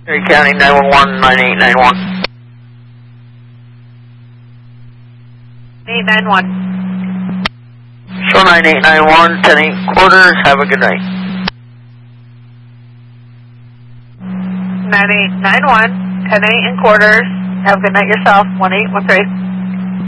Erie County 911, 9891. 891. Show 9891, 10-8 quarters. Have a good night. 9891, 10-8 and quarters. Have a good night yourself. 1813.